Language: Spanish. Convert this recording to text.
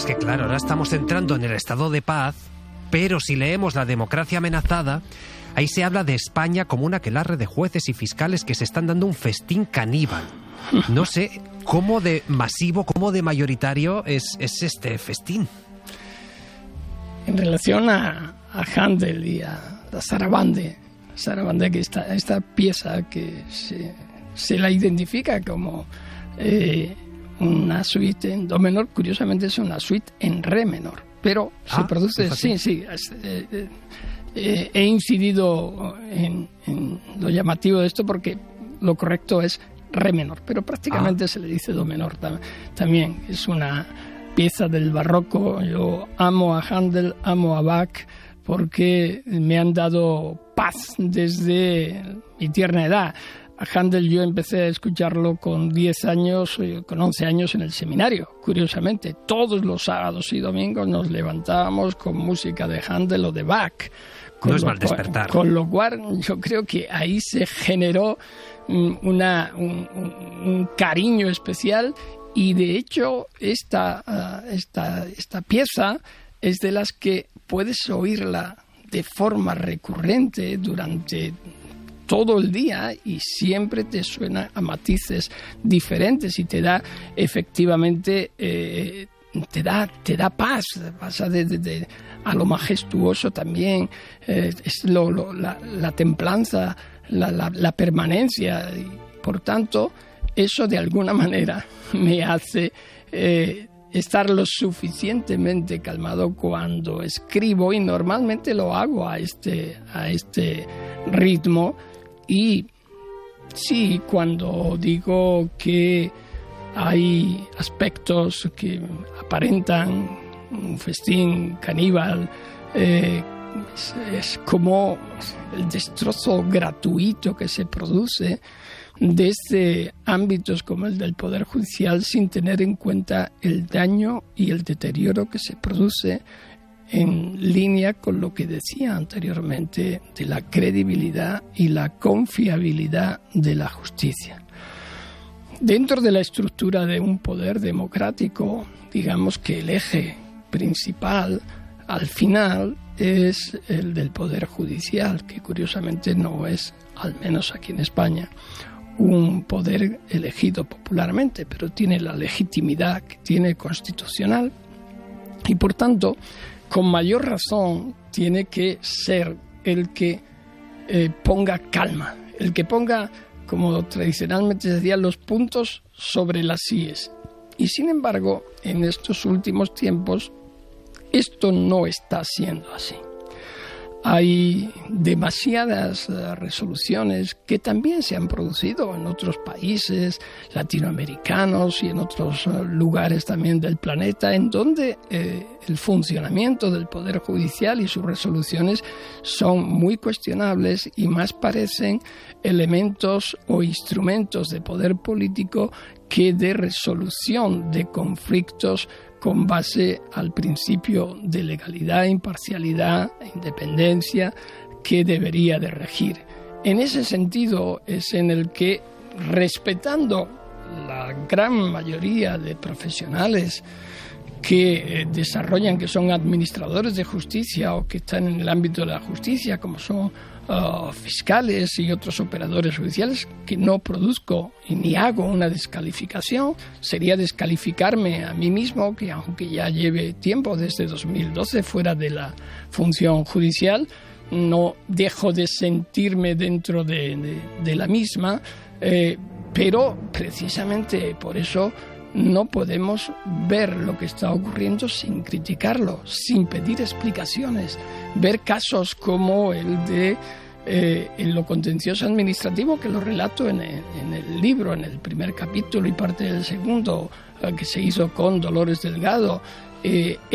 Es que claro, ahora estamos entrando en el estado de paz, pero si leemos La democracia amenazada, ahí se habla de España como un aquelarre de jueces y fiscales que se están dando un festín caníbal. No sé cómo de masivo, cómo de mayoritario es este festín. En relación a Händel y a Sarabande, que esta pieza que se la identifica como una suite en do menor, curiosamente es una suite en re menor, pero se produce, he incidido en lo llamativo de esto porque lo correcto es re menor, pero prácticamente se le dice do menor también. Es una pieza del barroco. Yo amo a Händel, amo a Bach, porque me han dado paz desde mi tierna edad. A Händel yo empecé a escucharlo con 10 años, con 11 años en el seminario. Curiosamente, todos los sábados y domingos nos levantábamos con música de Händel o de Bach. No es mal despertar. Con lo cual yo creo que ahí se generó un cariño especial, y de hecho esta pieza es de las que puedes oírla de forma recurrente durante todo el día y siempre te suena a matices diferentes y te da efectivamente te da paz. Pasa a lo majestuoso también, es la templanza, la permanencia, y por tanto eso de alguna manera me hace estar lo suficientemente calmado cuando escribo, y normalmente lo hago a este ritmo. Y sí, cuando digo que hay aspectos que aparentan un festín caníbal, es como el destrozo gratuito que se produce desde ámbitos como el del Poder Judicial, sin tener en cuenta el daño y el deterioro que se produce, en línea con lo que decía anteriormente de la credibilidad y la confiabilidad de la justicia. Dentro de la estructura de un poder democrático, digamos que el eje principal, al final, es el del Poder Judicial, que curiosamente no es, al menos aquí en España, un poder elegido popularmente, pero tiene la legitimidad que tiene constitucional, y por tanto, con mayor razón, tiene que ser el que ponga calma, el que ponga, como tradicionalmente se decía, los puntos sobre las íes. Y sin embargo, en estos últimos tiempos, esto no está siendo así. Hay demasiadas resoluciones que también se han producido en otros países latinoamericanos y en otros lugares también del planeta, en donde el funcionamiento del Poder Judicial y sus resoluciones son muy cuestionables y más parecen elementos o instrumentos de poder político que de resolución de conflictos con base al principio de legalidad, imparcialidad e independencia que debería de regir. En ese sentido es en el que, respetando la gran mayoría de profesionales que desarrollan, que son administradores de justicia o que están en el ámbito de la justicia, como son fiscales y otros operadores judiciales, que no produzco y ni hago una descalificación, sería descalificarme a mí mismo, que aunque ya lleve tiempo, desde 2012, fuera de la función judicial, no dejo de sentirme dentro de la misma, pero precisamente por eso no podemos ver lo que está ocurriendo sin criticarlo, sin pedir explicaciones. Ver casos como el de en lo contencioso administrativo, que lo relato en el libro, en el primer capítulo y parte del segundo, que se hizo con Dolores Delgado,